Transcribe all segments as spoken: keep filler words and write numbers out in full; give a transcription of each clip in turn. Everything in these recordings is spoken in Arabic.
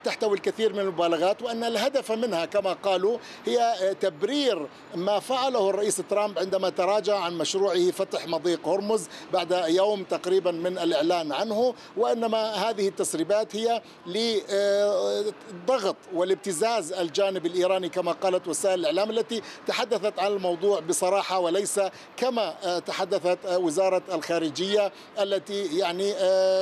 تحتوي الكثير من المبالغات، وأن الهدف منها كما قالوا هي تبرير ما فعله الرئيس ترامب عندما تراجع عن مشروعه فتح مضيق هرمز بعد يوم تقريبا من الإعلان عنه، وإنما هذه التسريبات هي للضغط والابتزاز الجانب الإيراني كما قالت وسائل الإعلام التي تحدثت عن الموضوع بصراحة، وليس كما تحدثت وزارة الخارجية التي يعني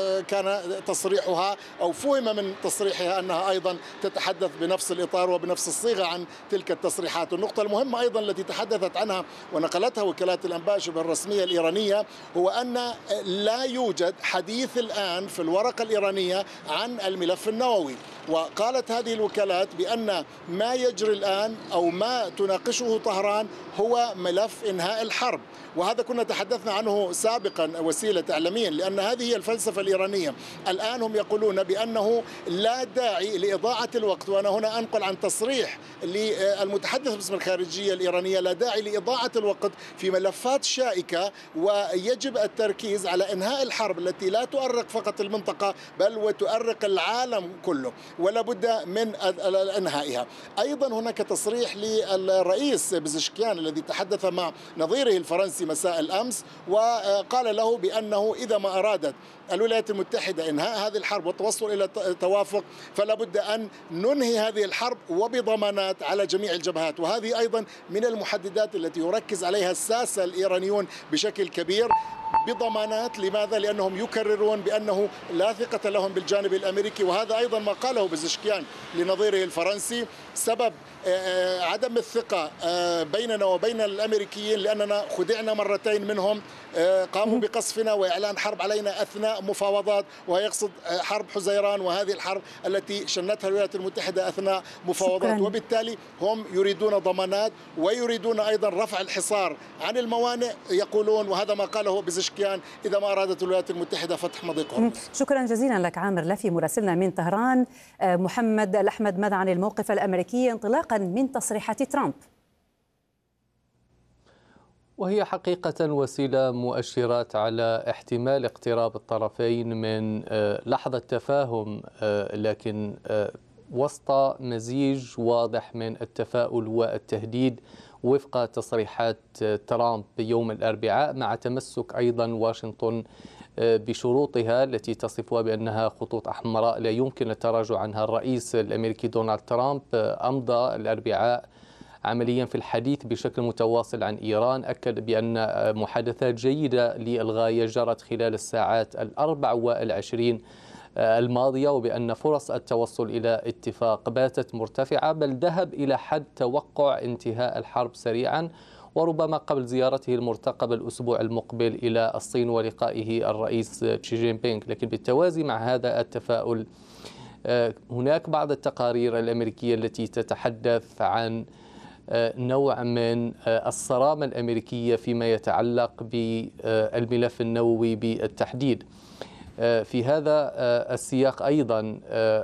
كان تصريحها أو فهم من تصريحها أنها أيضا تتحدث بنفس الإطار وبنفس الصيغة عن تلك التصريحات. النقطة المهمة أيضا التي تحدثت عنها ونقلتها وكالات الأنباء شبه الرسمية الإيرانية هو أن لا يوجد حديث الآن في الورقة الإيرانية عن الملف النووي، وقالت هذه الوكالات بأن ما يجري الآن أو ما تناقشه طهران هو ملف إنهاء الحرب، وهذا كنا تحدثنا عنه سابقا وسيلة إعلاميا، لأن هذه هي الفلسفة الإيرانية. الآن هم يقولون بأنه لا داعي لإضاعة الوقت، وأنا هنا أنقل عن تصريح للمتحدث باسم الخارجية الإيرانية، لا داعي لإضاعة الوقت في ملفات شائكة، ويجب التركيز على إنهاء الحرب التي لا تؤرق فقط المنطقة بل وتؤرق العالم كله، ولا بد من إنهائها. أيضا هناك تصريح للرئيس بزشكيان الذي تحدث مع نظيره الفرنسي مساء الأمس، وقال له بأنه إذا ما أرادت الولايات المتحدة إنهاء هذه الحرب والتوصل إلى توافق فلا بد أن ننهي هذه الحرب وبضمانات على جميع الجبهات، وهذه أيضا من المحددات التي يركز عليها الساسة الإيرانيون بشكل كبير بضمانات. لماذا؟ لأنهم يكررون بأنه لا ثقة لهم بالجانب الأمريكي، وهذا أيضا ما قاله بزشكيان لنظيره الفرنسي. سبب عدم الثقة بيننا وبين الأمريكيين لأننا خدعنا مرتين منهم، قاموا بقصفنا وإعلان حرب علينا أثناء مفاوضات، ويقصد حرب حزيران وهذه الحرب التي شنتها الولايات المتحدة أثناء مفاوضات. شكراً. وبالتالي هم يريدون ضمانات ويريدون أيضا رفع الحصار عن الموانئ، يقولون وهذا ما قاله بزشكيان إذا ما أرادت الولايات المتحدة فتح مضيق هرمز. شكرا جزيلا لك عامر لفي مراسلنا من طهران. محمد الأحمد، ماذا عن الموقف الأمريكي انطلاقا من تصريحات ترامب؟ وهي حقيقة وسيلة مؤشرات على احتمال اقتراب الطرفين من لحظة تفاهم، لكن وسط مزيج واضح من التفاؤل والتهديد وفق تصريحات ترامب يوم الأربعاء، مع تمسك أيضا واشنطن بشروطها التي تصفها بأنها خطوط حمراء لا يمكن التراجع عنها. الرئيس الأمريكي دونالد ترامب أمضى الأربعاء عمليا في الحديث بشكل متواصل عن إيران، أكد بأن محادثات جيدة للغاية جرت خلال الساعات الأربع والعشرين الماضية، وبأن فرص التوصل إلى اتفاق باتت مرتفعة، بل ذهب إلى حد توقع انتهاء الحرب سريعا، وربما قبل زيارته المرتقبة الأسبوع المقبل إلى الصين ولقائه الرئيس شي جين بينغ. لكن بالتوازي مع هذا التفاؤل هناك بعض التقارير الأمريكية التي تتحدث عن نوع من الصرامة الأمريكية فيما يتعلق بالملف النووي بالتحديد. في هذا السياق أيضا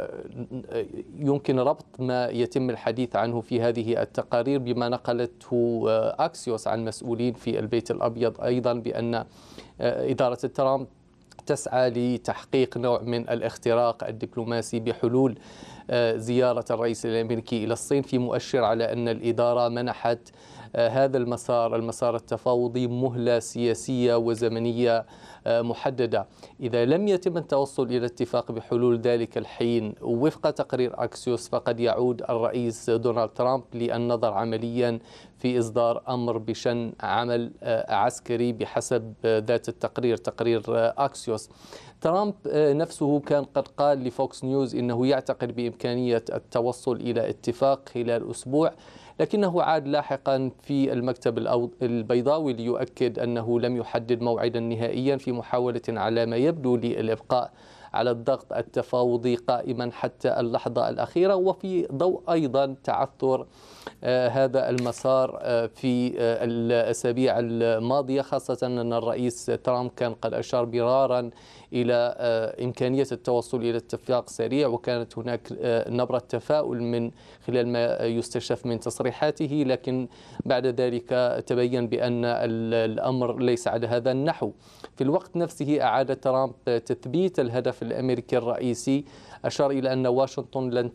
يمكن ربط ما يتم الحديث عنه في هذه التقارير بما نقلته أكسيوس عن مسؤولين في البيت الأبيض أيضا، بأن إدارة ترامب تسعى لتحقيق نوع من الاختراق الدبلوماسي بحلول زيارة الرئيس الأمريكي إلى الصين، في مؤشر على أن الإدارة منحت هذا المسار المسار التفاوضي مهلة سياسية وزمنية محددة. إذا لم يتم التوصل إلى اتفاق بحلول ذلك الحين وفق تقرير أكسيوس، فقد يعود الرئيس دونالد ترامب للنظر عمليا في إصدار أمر بشن عمل عسكري بحسب ذات التقرير، تقرير أكسيوس. ترامب نفسه كان قد قال لفوكس نيوز إنه يعتقد بإمكانية التوصل إلى اتفاق خلال أسبوع، لكنه عاد لاحقا في المكتب البيضاوي ليؤكد أنه لم يحدد موعدا نهائيا، في محاولة على ما يبدو للإبقاء على الضغط التفاوضي قائما حتى اللحظة الأخيرة، وفي ضوء أيضا تعثر هذا المسار في الأسابيع الماضية، خاصة أن الرئيس ترامب كان قد أشار مرارا إلى إمكانية التوصل إلى اتفاق سريع، وكانت هناك نبرة تفاؤل من خلال ما يستشف من تصريحاته، لكن بعد ذلك تبين بأن الأمر ليس على هذا النحو. في الوقت نفسه أعاد ترامب تثبيت الهدف الأمريكي الرئيسي أشار إلى أن واشنطن لن